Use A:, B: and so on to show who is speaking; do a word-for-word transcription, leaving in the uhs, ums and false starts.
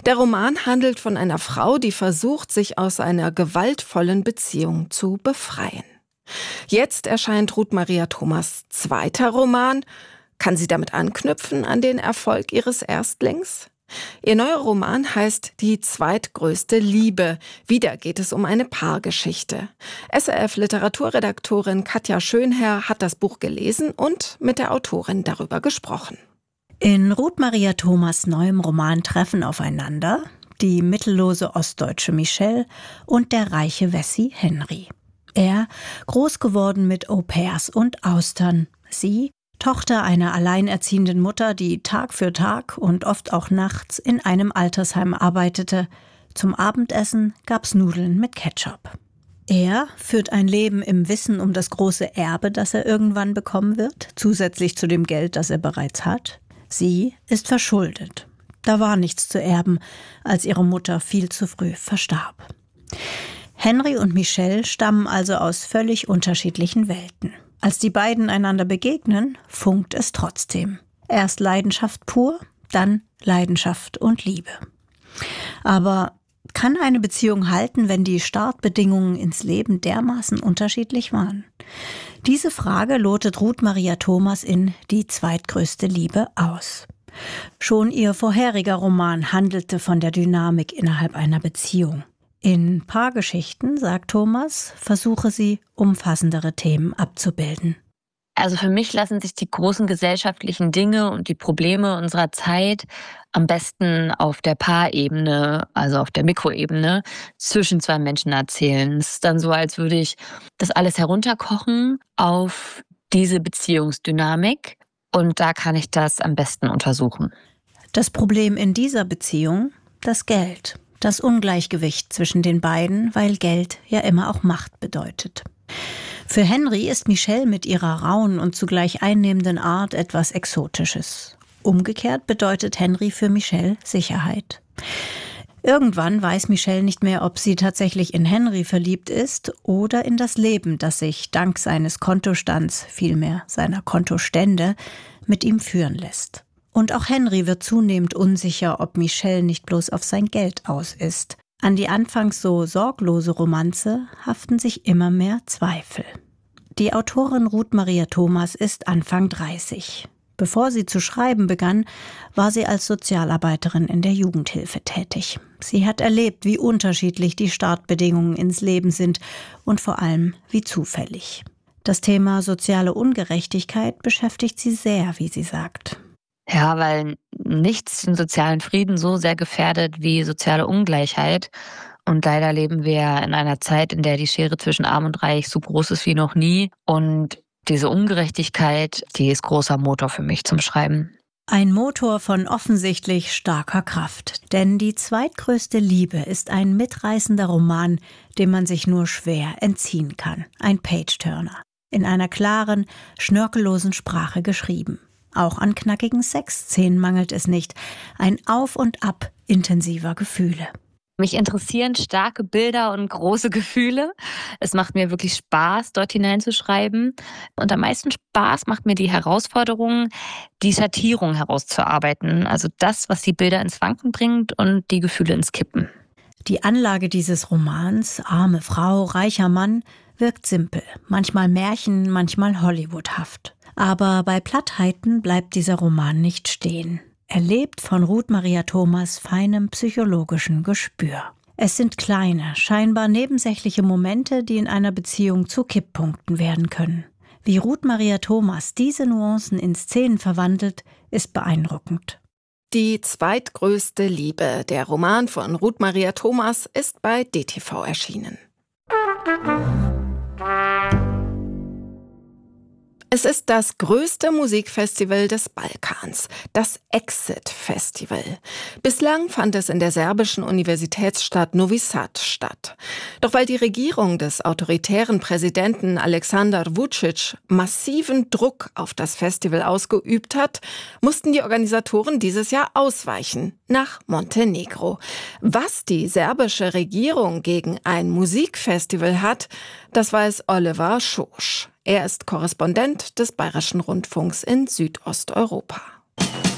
A: Der Roman handelt von einer Frau, die versucht, sich aus einer gewaltvollen Beziehung zu befreien. Jetzt erscheint Ruth Maria Thomas' zweiter Roman. Kann sie damit anknüpfen an den Erfolg ihres Erstlings? Ihr neuer Roman heißt Die zweitgrößte Liebe. Wieder geht es um eine Paargeschichte. S R F-Literaturredaktorin Katja Schönherr hat das Buch gelesen und mit der Autorin darüber gesprochen.
B: In Ruth Maria Thomas' neuem Roman treffen aufeinander die mittellose ostdeutsche Michelle und der reiche Wessi Henry. Er, groß geworden mit Au-pairs und Austern. Sie, Tochter einer alleinerziehenden Mutter, die Tag für Tag und oft auch nachts in einem Altersheim arbeitete. Zum Abendessen gab's Nudeln mit Ketchup. Er führt ein Leben im Wissen um das große Erbe, das er irgendwann bekommen wird, zusätzlich zu dem Geld, das er bereits hat. Sie ist verschuldet. Da war nichts zu erben, als ihre Mutter viel zu früh verstarb. Henry und Michelle stammen also aus völlig unterschiedlichen Welten. Als die beiden einander begegnen, funkt es trotzdem. Erst Leidenschaft pur, dann Leidenschaft und Liebe. Aber kann eine Beziehung halten, wenn die Startbedingungen ins Leben dermaßen unterschiedlich waren? Diese Frage lotet Ruth Maria Thomas in Die zweitgrößte Liebe aus. Schon ihr vorheriger Roman handelte von der Dynamik innerhalb einer Beziehung. In Paargeschichten, sagt Thomas, versuche sie, umfassendere Themen abzubilden.
C: Also für mich lassen sich die großen gesellschaftlichen Dinge und die Probleme unserer Zeit am besten auf der Paarebene, also auf der Mikroebene, zwischen zwei Menschen erzählen. Es ist dann so, als würde ich das alles herunterkochen auf diese Beziehungsdynamik und da kann ich das am besten untersuchen.
B: Das Problem in dieser Beziehung, das Geld. Das Ungleichgewicht zwischen den beiden, weil Geld ja immer auch Macht bedeutet. Für Henry ist Michelle mit ihrer rauen und zugleich einnehmenden Art etwas Exotisches. Umgekehrt bedeutet Henry für Michelle Sicherheit. Irgendwann weiß Michelle nicht mehr, ob sie tatsächlich in Henry verliebt ist oder in das Leben, das sich dank seines Kontostands, vielmehr seiner Kontostände, mit ihm führen lässt. Und auch Henry wird zunehmend unsicher, ob Michelle nicht bloß auf sein Geld aus ist. An die anfangs so sorglose Romanze haften sich immer mehr Zweifel. Die Autorin Ruth Maria Thomas ist Anfang dreißig. Bevor sie zu schreiben begann, war sie als Sozialarbeiterin in der Jugendhilfe tätig. Sie hat erlebt, wie unterschiedlich die Startbedingungen ins Leben sind und vor allem wie zufällig. Das Thema soziale Ungerechtigkeit beschäftigt sie sehr, wie sie sagt.
C: Ja, weil nichts den sozialen Frieden so sehr gefährdet wie soziale Ungleichheit. Und leider leben wir in einer Zeit, in der die Schere zwischen Arm und Reich so groß ist wie noch nie. Und diese Ungerechtigkeit, die ist großer Motor für mich zum Schreiben.
B: Ein Motor von offensichtlich starker Kraft. Denn Die zweitgrößte Liebe ist ein mitreißender Roman, dem man sich nur schwer entziehen kann. Ein Page-Turner. In einer klaren, schnörkellosen Sprache geschrieben. Auch an knackigen Sexszenen mangelt es nicht. Ein Auf und Ab intensiver Gefühle.
C: Mich interessieren starke Bilder und große Gefühle. Es macht mir wirklich Spaß, dort hineinzuschreiben. Und am meisten Spaß macht mir die Herausforderung, die Schattierung herauszuarbeiten. Also das, was die Bilder ins Wanken bringt und die Gefühle ins Kippen.
B: Die Anlage dieses Romans, arme Frau, reicher Mann, wirkt simpel. Manchmal Märchen, manchmal Hollywoodhaft. Aber bei Plattheiten bleibt dieser Roman nicht stehen. Er lebt von Ruth Maria Thomas' feinem psychologischen Gespür. Es sind kleine, scheinbar nebensächliche Momente, die in einer Beziehung zu Kipppunkten werden können. Wie Ruth Maria Thomas diese Nuancen in Szenen verwandelt, ist beeindruckend.
A: Die zweitgrößte Liebe, der Roman von Ruth Maria Thomas, ist bei D T V erschienen. Es ist das größte Musikfestival des Balkans, das Exit Festival. Bislang fand es in der serbischen Universitätsstadt Novi Sad statt. Doch weil die Regierung des autoritären Präsidenten Aleksandar Vučić massiven Druck auf das Festival ausgeübt hat, mussten die Organisatoren dieses Jahr ausweichen nach Montenegro. Was die serbische Regierung gegen ein Musikfestival hat, das weiß Oliver Schosch. Er ist Korrespondent des Bayerischen Rundfunks in Südosteuropa.